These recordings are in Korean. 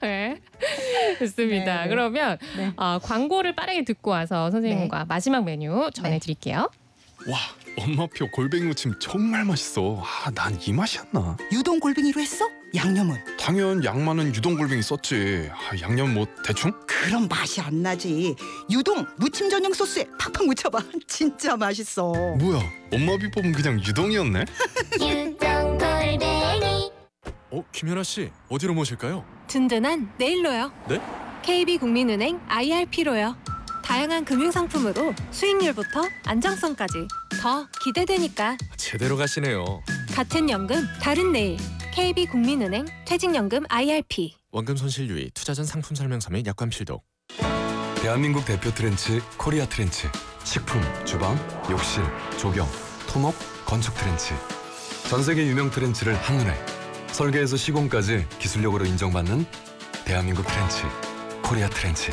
네. 좋습니다. 네. 그러면 네. 광고를 빠르게 듣고 와서 선생님과 마지막 메뉴 전해드릴게요. 와, 엄마표 골뱅이 무침 정말 맛있어. 난 이 맛이었나? 유동 골뱅이로 했어? 양념은? 당연 양 많은 유동 골뱅이 썼지. 양념 뭐 대충? 그럼 맛이 안 나지. 유동 무침 전용 소스에 팍팍 묻혀봐. 진짜 맛있어. 뭐야, 엄마 비법은 그냥 유동이었네? 유동 골뱅이. 김연아 씨, 어디로 모실까요? 든든한 내일로요. 네? KB국민은행 IRP로요. 다양한 금융상품으로 수익률부터 안정성까지 더 기대되니까. 제대로 가시네요. 같은 연금, 다른 내일. KB국민은행 퇴직연금 IRP. 원금 손실 유의, 투자 전 상품 설명서 및 약관 필독. 대한민국 대표 트렌치 코리아 트렌치. 식품, 주방, 욕실, 조경, 토목, 건축 트렌치. 전 세계 유명 트렌치를 한눈에 설계에서 시공까지 기술력으로 인정받는 대한민국 트렌치 코리아 트렌치.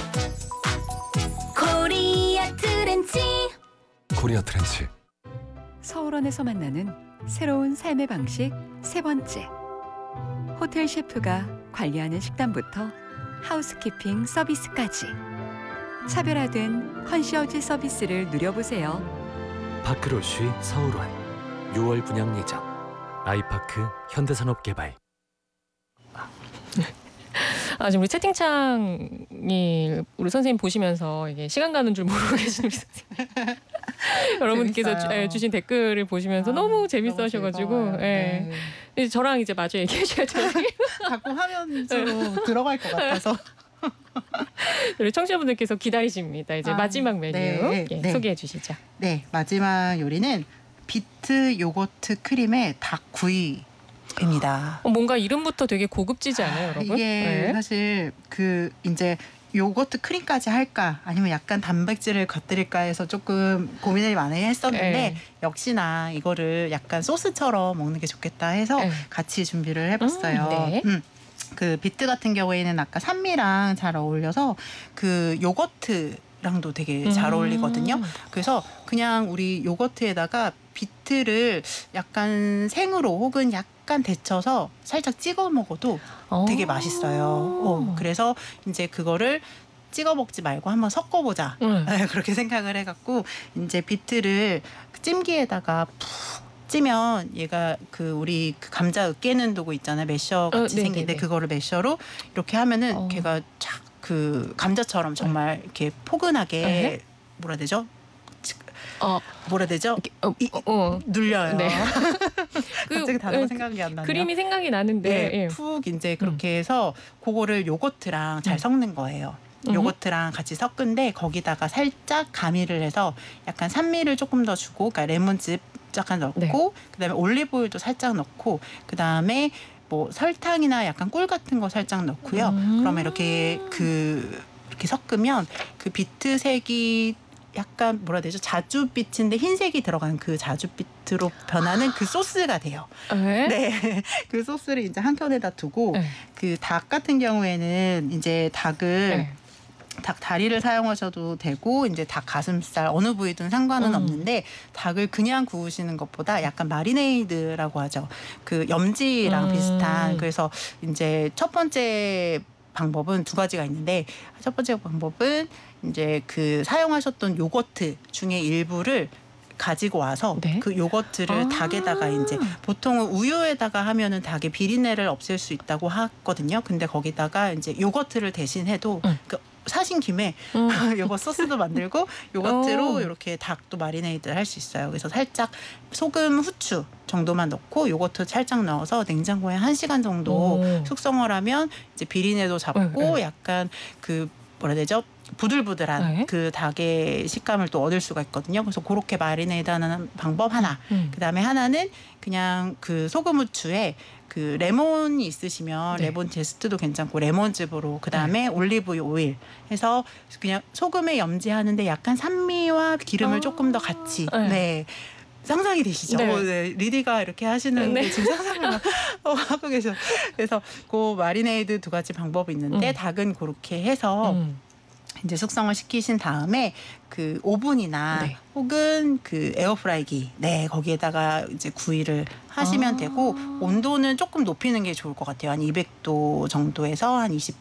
코리아 트렌치. 코리아 트렌치. 서울원에서 만나는 새로운 삶의 방식 세 번째. 호텔 셰프가 관리하는 식단부터 하우스키핑 서비스까지 차별화된 컨시어지 서비스를 누려보세요. 파크로쉬 서울원 6월 분양 예정. 아이파크 현대산업개발. 지금 우리 채팅창이 우리 선생님 보시면서 이게 시간 가는 줄 모르고 계시는 우리 선생님. 여러분께서 주신 댓글을 보시면서 너무 재밌어 하셔가지고 저랑 이제 마주 얘기해 주셔야 돼요. 자꾸 화면으로 들어갈 것 같아서. 우리 청취자분들께서 기다리십니다. 이제 마지막 메뉴 소개해 주시죠. 네, 마지막 요리는 비트 요거트 크림의 닭구이입니다. 뭔가 이름부터 되게 고급지지 않아요, 여러분? 이게 사실 이제 요거트 크림까지 할까 아니면 약간 단백질을 곁들일까 해서 조금 고민을 많이 했었는데 역시나 이거를 약간 소스처럼 먹는 게 좋겠다 해서 같이 준비를 해봤어요. 그 비트 같은 경우에는 아까 산미랑 잘 어울려서 그 요거트랑도 되게 잘 어울리거든요. 그래서 그냥 우리 요거트에다가 비트를 약간 생으로 혹은 약간 데쳐서 살짝 찍어 먹어도 되게 맛있어요. 그래서 이제 그거를 찍어 먹지 말고 한번 섞어보자. 그렇게 생각을 해갖고 이제 비트를 찜기에다가 푹 찌면 얘가 우리 감자 으깨는 도구 있잖아요. 매셔 같이 생긴데 그거를 매셔로 이렇게 하면은 걔가 쫙 감자처럼 정말 이렇게 포근하게 뭐라 해야 되죠? 눌려요. 네. 갑자기 단어가 생각이 안 나네요. 그림이 생각이 나는데 푹 이제 그렇게 해서 그거를 요거트랑 잘 섞는 거예요. 요거트랑 같이 섞은데 거기다가 살짝 가미를 해서 약간 산미를 조금 더 주고, 그러니까 레몬즙 약간 넣고 그다음에 올리브오일도 살짝 넣고 그다음에 뭐 설탕이나 약간 꿀 같은 거 살짝 넣고요. 그러면 이렇게 이렇게 섞으면 그 비트색이 약간 뭐라 해야 되죠? 자주빛인데 흰색이 들어간 그 자주빛으로 변하는 그 소스가 돼요. 네. 그 소스를 이제 한 켠에다 두고 그 닭 같은 경우에는 이제 닭을 닭 다리를 사용하셔도 되고 이제 닭 가슴살 어느 부위든 상관은 없는데 닭을 그냥 구우시는 것보다 약간 마리네이드라고 하죠. 그 염지랑 비슷한. 그래서 이제 첫 번째 방법은 두 가지가 있는데 첫 번째 방법은 이제 사용하셨던 요거트 중에 일부를 가지고 와서 그 요거트를 닭에다가 이제 보통은 우유에다가 하면은 닭의 비린내를 없앨 수 있다고 하거든요. 근데 거기다가 이제 요거트를 대신 해도 사신 김에 요거 소스도 만들고 요거트로 이렇게 닭도 마리네이드를 할 수 있어요. 그래서 살짝 소금, 후추 정도만 넣고 요거트 살짝 넣어서 냉장고에 1시간 정도 숙성을 하면 이제 비린내도 잡고 약간 뭐라 해야 되죠? 부들부들한 그 닭의 식감을 또 얻을 수가 있거든요. 그래서 그렇게 마리네이드하는 방법 하나. 그다음에 하나는 그냥 소금 후추에 레몬이 있으시면 레몬 제스트도 괜찮고 레몬즙으로 그다음에 올리브 오일 해서 그냥 소금에 염지하는데 약간 산미와 기름을 조금 더 같이 상상이 되시죠? 리디가 이렇게 하시는 게 지금 상상을 하고 계셔. 그래서 그 마리네이드 두 가지 방법이 있는데 닭은 그렇게 해서 이제 숙성을 시키신 다음에 오븐이나 혹은 에어프라이기 거기에다가 이제 구이를 하시면 되고 온도는 조금 높이는 게 좋을 것 같아요. 한 200도 정도에서 한